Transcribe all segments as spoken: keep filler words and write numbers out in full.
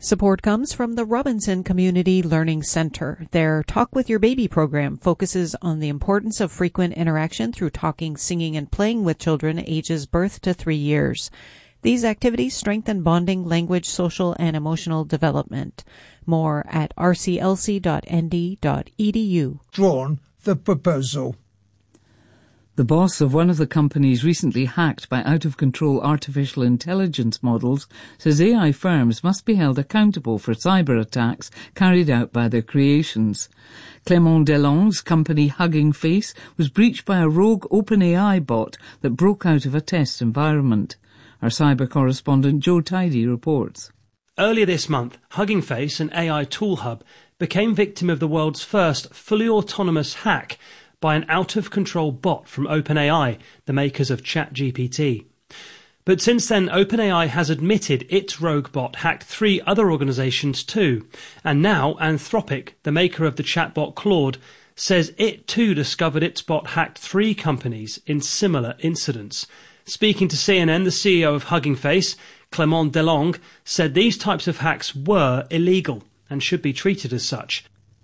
Support comes from the Robinson Community Learning Center. Their Talk with Your Baby program focuses on the importance of frequent interaction through talking, singing, and playing with children ages birth to three years. These activities strengthen bonding, language, social, and emotional development. More at r c l c dot n d dot e d u. Drawn the proposal. The boss of one of the companies recently hacked by out-of-control artificial intelligence models says A I firms must be held accountable for cyber attacks carried out by their creations. Clément Delong's company Hugging Face was breached by a rogue OpenAI bot that broke out of a test environment. Our cyber correspondent Joe Tidy reports. Earlier this month, Hugging Face, an A I tool hub, became victim of the world's first fully autonomous hack by an out-of-control bot from OpenAI, the makers of ChatGPT. But since then, OpenAI has admitted its rogue bot hacked three other organisations too. And now Anthropic, the maker of the chatbot Claude, says it too discovered its bot hacked three companies in similar incidents. Speaking to C N N, the C E O of Hugging Face, Clément Delong, said these types of hacks were illegal and should be treated as such.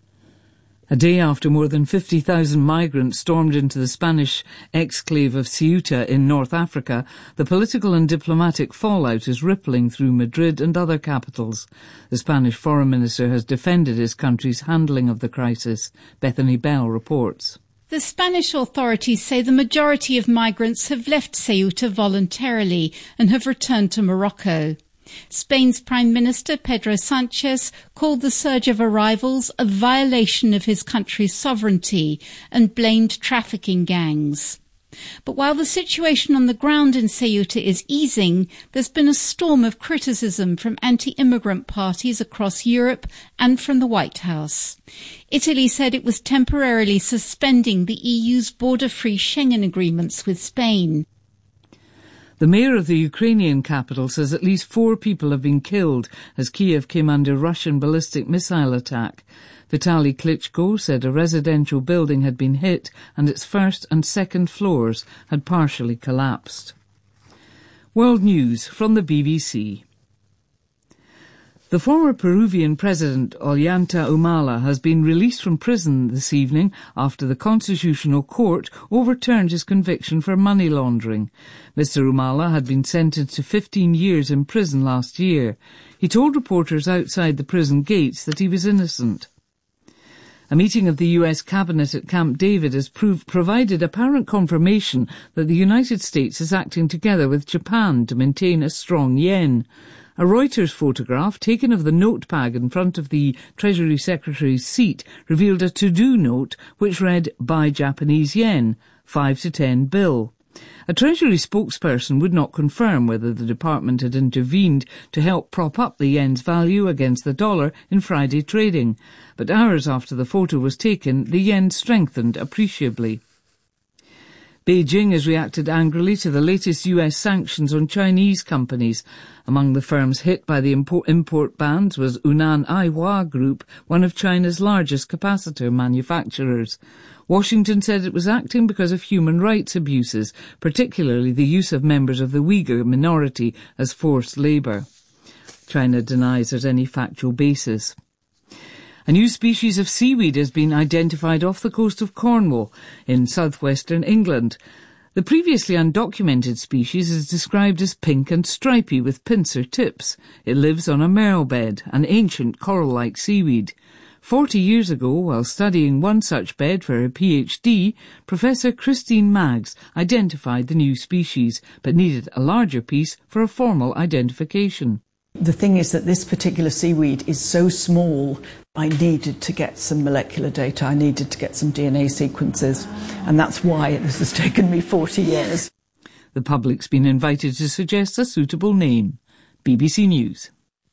A day after more than fifty thousand migrants stormed into the Spanish exclave of Ceuta in North Africa, the political and diplomatic fallout is rippling through Madrid and other capitals. The Spanish foreign minister has defended his country's handling of the crisis. Bethany Bell reports. The Spanish authorities say the majority of migrants have left Ceuta voluntarily and have returned to Morocco. Spain's Prime Minister Pedro Sanchez called the surge of arrivals a violation of his country's sovereignty and blamed trafficking gangs. But while the situation on the ground in Ceuta is easing, there's been a storm of criticism from anti-immigrant parties across Europe and from the White House. Italy said it was temporarily suspending the E U's border-free Schengen agreements with Spain. The mayor of the Ukrainian capital says at least four people have been killed as Kiev came under Russian ballistic missile attack. Vitaly Klitschko said a residential building had been hit and its first and second floors had partially collapsed. World News from the B B C. The former Peruvian president Ollanta Humala has been released from prison this evening after the Constitutional Court overturned his conviction for money laundering. Mister Humala had been sentenced to fifteen years in prison last year. He told reporters outside the prison gates that he was innocent. A meeting of the U S cabinet at Camp David has proved, provided apparent confirmation that the United States is acting together with Japan to maintain a strong yen. A Reuters photograph taken of the notepad in front of the Treasury Secretary's seat revealed a to-do note which read, "Buy Japanese yen, five to ten bill." A Treasury spokesperson would not confirm whether the department had intervened to help prop up the yen's value against the dollar in Friday trading. But hours after the photo was taken, the yen strengthened appreciably. Beijing has reacted angrily to the latest U S sanctions on Chinese companies. Among the firms hit by the import, import bans was Hunan Aihua Group, one of China's largest capacitor manufacturers. Washington said it was acting because of human rights abuses, particularly the use of members of the Uyghur minority as forced labour. China denies there's any factual basis. A new species of seaweed has been identified off the coast of Cornwall in southwestern England. The previously undocumented species is described as pink and stripy with pincer tips. It lives on a marl bed, an ancient coral-like seaweed. Forty years ago, while studying one such bed for her PhD, Professor Christine Maggs identified the new species, but needed a larger piece for a formal identification. The thing is that this particular seaweed is so small, I needed to get some molecular data, I needed to get some D N A sequences, and that's why this has taken me forty years. The public's been invited to suggest a suitable name. B B C News.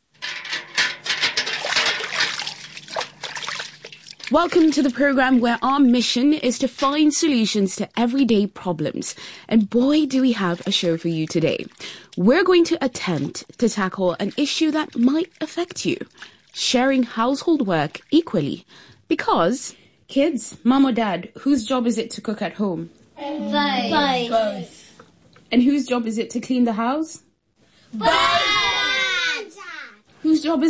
Welcome to the programme where our mission is to find solutions to everyday problems. And boy, do we have a show for you today. We're going to attempt to tackle an issue that might affect you. Sharing household work equally. Because... Kids, mum or dad, whose job is it to cook at home? Both. Both. Both. And whose job is it to clean the house? Both. Whose job is